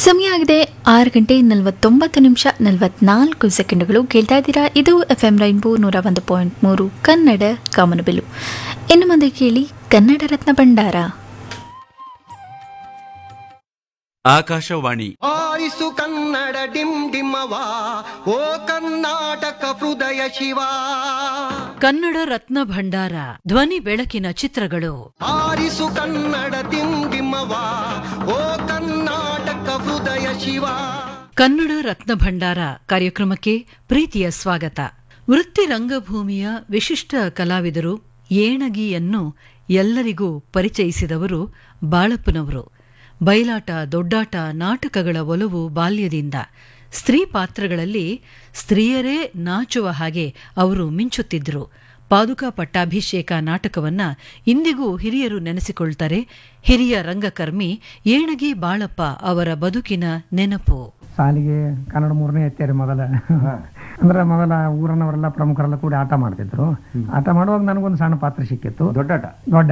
ಸಮಯ ಆಗಿದೆ 6:49 ಕೇಳ್ತಾ ಇದ್ದೀರಾ. ಇದು FM ರೈನ್ಬೋ 101.3 ಕನ್ನಡ ಕಾಮನಬಿಲ್ಲು. ಇನ್ನು ಮುಂದೆ ಕೇಳಿ ಕನ್ನಡ ರತ್ನ ಭಂಡಾರ. ಆಕಾಶವಾಣಿ ಆರಿಸು ಕನ್ನಡ ಡಿಮ್ ಡಿಮ್ಮವಾ, ಓ ಕರ್ನಾಟಕ ಹೃದಯ ಶಿವ. ಕನ್ನಡ ರತ್ನ ಭಂಡಾರ ಧ್ವನಿ ಬೆಳಕಿನ ಚಿತ್ರಗಳು. ಆರಿಸು ಕನ್ನಡ ಡಿಮ್ ಡಿಮ್ಮವಾ, ಓ ಕರ್ನಾಟಕ ಹೃದಯ ಶಿವ. ಕನ್ನಡ ರತ್ನ ಭಂಡಾರ ಕಾರ್ಯಕ್ರಮಕ್ಕೆ ಪ್ರೀತಿಯ ಸ್ವಾಗತ. ವೃತ್ತಿ ರಂಗಭೂಮಿಯ ವಿಶಿಷ್ಟ ಕಲಾವಿದರು ಏಣಗಿಯನ್ನು ಎಲ್ಲರಿಗೂ ಪರಿಚಯಿಸಿದವರು ಬಾಳಪ್ಪನವರು. ಬಯಲಾಟ, ದೊಡ್ಡಾಟ, ನಾಟಕಗಳ ಒಲವು ಬಾಲ್ಯದಿಂದ. ಸ್ತ್ರೀ ಪಾತ್ರಗಳಲ್ಲಿ ಸ್ತ್ರೀಯರೇ ನಾಚುವ ಹಾಗೆ ಅವರು ಮಿಂಚುತ್ತಿದ್ದರು. ಪಾದುಕಾ ಪಟ್ಟಾಭಿಷೇಕ ನಾಟಕವನ್ನ ಇಂದಿಗೂ ಹಿರಿಯರು ನೆನೆಸಿಕೊಳ್ತಾರೆ. ಹಿರಿಯ ರಂಗಕರ್ಮಿ ಏಣಗಿ ಬಾಳಪ್ಪ ಅವರ ಬದುಕಿನ ನೆನಪು. ಸಾಲಿಗೆ ಕನ್ನಡ 3ನೇ ಎತ್ತೇರಿ ಮೊದಲ. ಅಂದ್ರೆ ಮೊದಲ ಊರನವರೆಲ್ಲ ಪ್ರಮುಖರೆಲ್ಲ ಕೂಡಿ ಆಟ ಮಾಡ್ತಿದ್ರು. ಆಟ ಮಾಡುವಾಗ ನನಗೊಂದು ಸಣ್ಣ ಪಾತ್ರ ಸಿಕ್ಕಿತ್ತು, ದೊಡ್ಡಾಟ.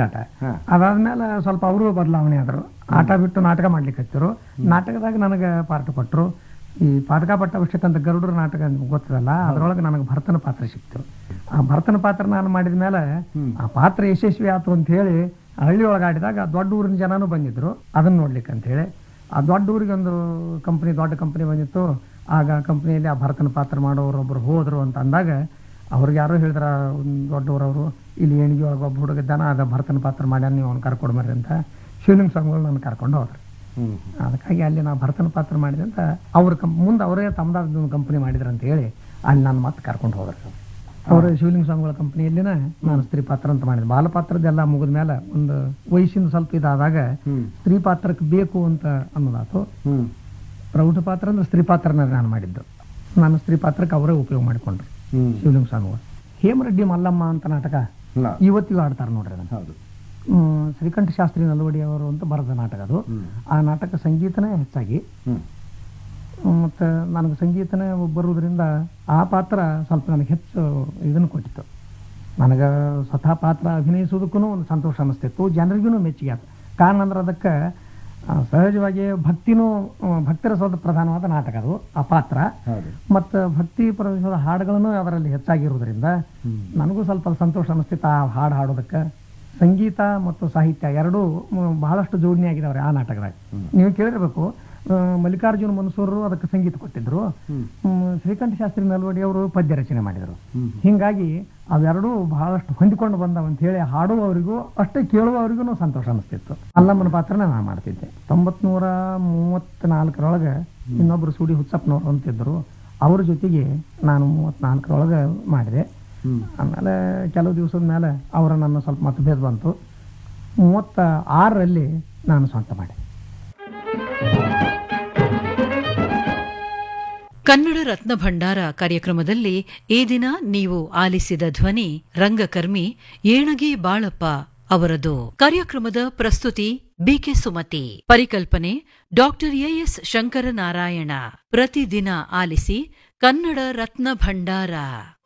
ಅದಾದ್ಮೇಲೆ ಸ್ವಲ್ಪ ಅವರು ಬದಲಾವಣೆ ಆದ್ರು. ಆಟ ಬಿಟ್ಟು ನಾಟಕ ಮಾಡ್ಲಿಕ್ಕೆ ಹಚ್ಚಿರು. ನಾಟಕದಾಗ ನನಗೆ ಪಾಠ ಕೊಟ್ಟರು. ಈ ಪಾದಕಾ ಪಟ್ಟಾಭಿಷೇಕ ಅಂತ ಗರುಡರ ನಾಟಕ ಗೊತ್ತದಲ್ಲ, ಅದ್ರೊಳಗೆ ನನಗೆ ಭರತನ ಪಾತ್ರ ಸಿಕ್ತು. ಆ ಭರತನ ಪಾತ್ರ ನಾನು ಮಾಡಿದ ಮೇಲೆ ಆ ಪಾತ್ರ ಯಶಸ್ವಿ ಆಯ್ತು ಅಂತ ಹೇಳಿ ಹಳ್ಳಿ ಒಳಗೆ ಆಡಿದಾಗ ದೊಡ್ಡ ಊರಿನ ಜನನೂ ಬಂದಿದ್ರು ಅದನ್ನ ನೋಡ್ಲಿಕ್ಕೆ ಅಂತ ಹೇಳಿ. ಆ ದೊಡ್ಡ ಊರಿಗೆ ಒಂದು ದೊಡ್ಡ ಕಂಪನಿ ಬಂದಿತ್ತು. ಆಗ ಕಂಪನಿಯಲ್ಲಿ ಆ ಭರತನ ಪಾತ್ರ ಮಾಡೋರೊಬ್ಬರು ಹೋದ್ರು ಅಂತ ಅಂದಾಗ ಅವ್ರಿಗೆ ಯಾರೋ ಹೇಳಿದ್ರ, ದೊಡ್ಡವರವರು, ಇಲ್ಲಿ ಏಣಿಗೆ ಒಳಗೆ ಒಬ್ಬ ಹುಡುಗಿದ್ದಾನ, ಅದ ಭರತನ ಪಾತ್ರ ಮಾಡ್ಯಾನ, ನೀವು ಅವ್ನು ಕರ್ಕೊಡ್ಮರ್ರಿ ಅಂತ ಶಿವಲಿಂಗ ಸ್ವಾಮಿಗಳು ನನ್ನ ಕರ್ಕೊಂಡು ಹೋದ್ರು. ಅದಕ್ಕಾಗಿ ಅಲ್ಲಿ ನಾ ಭರತನ ಪಾತ್ರ ಮಾಡಿದೆ ಅಂತ ಅವ್ರ ಮುಂದೆ ಅವರೇ ತಮ್ಮದಾದ ಕಂಪನಿ ಮಾಡಿದ್ರು ಅಂತ ಹೇಳಿ ಅಲ್ಲಿ ನಾನು ಮತ್ತೆ ಕರ್ಕೊಂಡು ಹೋದ್ರು. ಅವರು ಶಿವಲಿಂಗ ಸ್ವಾಮಿಗಳ ಕಂಪನಿಯಲ್ಲಿನ ನಾನು ಸ್ತ್ರೀ ಪಾತ್ರ ಅಂತ ಮಾಡಿದೆ. ಬಾಲ ಪಾತ್ರದ್ದೆಲ್ಲ ಮುಗಿದ ಮೇಲೆ ಒಂದು ವಯಸ್ಸಿನ ಸ್ವಲ್ಪ ಇದಾದಾಗ ಸ್ತ್ರೀ ಪಾತ್ರಕ್ಕೆ ಬೇಕು ಅಂತ ಅನ್ನೋದಾತು. ಪ್ರೌಢ ಪಾತ್ರ ಅಂದ್ರೆ ಸ್ತ್ರೀ ಪಾತ್ರನ ನಾನು ಮಾಡಿದ್ದು. ನಾನು ಸ್ತ್ರೀ ಪಾತ್ರಕ್ಕೆ ಅವರೇ ಉಪಯೋಗ ಮಾಡಿಕೊಂಡ್ರು ಶಿವಲಿಂಗ ಸ್ವಾಮಿಗಳು. ಹೇಮರೆಡ್ಡಿ ಮಲ್ಲಮ್ಮ ಅಂತ ನಾಟಕ ಇವತ್ತಿಗೂ ಆಡ್ತಾರೆ ನೋಡ್ರಿ. ಹೌದು, ಶ್ರೀಕಂಠ ಶಾಸ್ತ್ರಿ ನಲ್ವಡಿ ಅವರು ಅಂತ ಬರೆದ ನಾಟಕ ಅದು. ಆ ನಾಟಕ ಸಂಗೀತನೇ ಹೆಚ್ಚಾಗಿ, ಮತ್ತು ನನಗೆ ಸಂಗೀತನೇ ಬರುವುದರಿಂದ ಆ ಪಾತ್ರ ಸ್ವಲ್ಪ ನನಗೆ ಹೆಚ್ಚು ಇದನ್ನು ಕೊಟ್ಟಿತ್ತು. ನನಗೆ ಸ್ವತಃ ಪಾತ್ರ ಅಭಿನಯಿಸೋದಕ್ಕೂ ಒಂದು ಸಂತೋಷ ಅನ್ನಿಸ್ತಿತ್ತು, ಜನರಿಗೂ ಮೆಚ್ಚುಗೆ ಆಯ್ತು. ಕಾರಣ ಅಂದ್ರೆ ಅದಕ್ಕೆ ಸಹಜವಾಗಿ ಭಕ್ತಿರಸದ ಪ್ರಧಾನವಾದ ನಾಟಕ ಅದು, ಆ ಪಾತ್ರ. ಮತ್ತು ಭಕ್ತಿ ಪ್ರವೇಶದ ಹಾಡುಗಳನ್ನು ಅದರಲ್ಲಿ ಹೆಚ್ಚಾಗಿರುವುದರಿಂದ ನನಗೂ ಸ್ವಲ್ಪ ಸಂತೋಷ ಅನ್ನಿಸ್ತಿತ್ತು ಆ ಹಾಡು ಹಾಡೋದಕ್ಕೆ. ಸಂಗೀತ ಮತ್ತು ಸಾಹಿತ್ಯ ಎರಡೂ ಬಹಳಷ್ಟು ಜೋಡಣೆ ಆಗಿದಾವ್ರೆ ಆ ನಾಟಕದಾಗ. ನೀವು ಕೇಳಿರ್ಬೇಕು, ಮಲ್ಲಿಕಾರ್ಜುನ ಮನ್ಸೂರರು ಅದಕ್ಕೆ ಸಂಗೀತ ಕೊಟ್ಟಿದ್ರು, ಶ್ರೀಕಂಠ ಶಾಸ್ತ್ರಿ ನಲ್ವಡಿ ಅವರು ಪದ್ಯ ರಚನೆ ಮಾಡಿದರು. ಹಿಂಗಾಗಿ ಅವೆರಡೂ ಬಹಳಷ್ಟು ಹೊಂದಿಕೊಂಡು ಬಂದವ ಅಂತ ಹೇಳಿ ಹಾಡುವವರಿಗೂ ಅಷ್ಟೇ ಕೇಳುವವರಿಗೂ ಸಂತೋಷ ಅನಿಸ್ತಿತ್ತು. ಅಲ್ಲಮ್ಮನ ಪಾತ್ರನ ನಾನು ಮಾಡ್ತಿದ್ದೆ. 1934 ಇನ್ನೊಬ್ರು ಸೂಡಿ ಹುಚ್ಚಪ್ಪನವರು ಅಂತಿದ್ರು, ಅವ್ರ ಜೊತೆಗೆ ನಾನು 34 ಮಾಡಿದೆ. ಆಮೇಲೆ ಕೆಲವು ದಿವಸದ ಮೇಲೆ ಅವರ ನನ್ನ ಸ್ವಲ್ಪ ಮತಭೇದ ಬಂತು. 36 ನಾನು ಸ್ವಂತ ಮಾಡಿದೆ. ಕನ್ನಡ ರತ್ನ ಭಂಡಾರ ಕಾರ್ಯಕ್ರಮದಲ್ಲಿ ಈ ದಿನ ನೀವು ಆಲಿಸಿದ ಧ್ವನಿ ರಂಗಕರ್ಮಿ ಏಣಗಿ ಬಾಳಪ್ಪ ಅವರದು. ಕಾರ್ಯಕ್ರಮದ ಪ್ರಸ್ತುತಿ ಬಿಕೆ ಸುಮತಿ. ಪರಿಕಲ್ಪನೆ ಡಾಕ್ಟರ್ ಎಎಸ್ ಶಂಕರನಾರಾಯಣ. ಪ್ರತಿದಿನ ಆಲಿಸಿ ಕನ್ನಡ ರತ್ನ ಭಂಡಾರ.